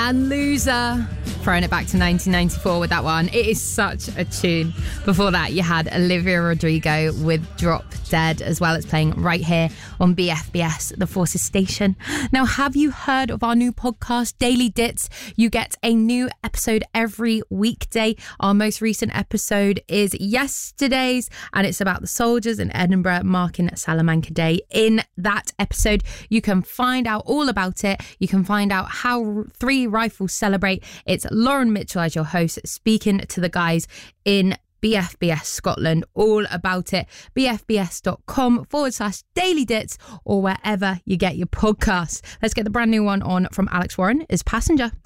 and Loser. Throwing it back to 1994 with that one. It is such a tune. Before that, you had Olivia Rodrigo with Drop Dead, as well as playing right here on BFBS, the Forces station. Now, have you heard of our new podcast, Daily Dits? You get a new episode every weekday. Our most recent episode is yesterday's, and it's about the soldiers in Edinburgh marking Salamanca Day. In that episode, you can find out all about it. You can find out how Three Rifles celebrate. It's Lauren Mitchell as your host, speaking to the guys in BFBS Scotland, all about it. bfbs.com/Daily Dits, or wherever you get your podcasts. Let's get the brand new one on from Alex Warren, is Passenger.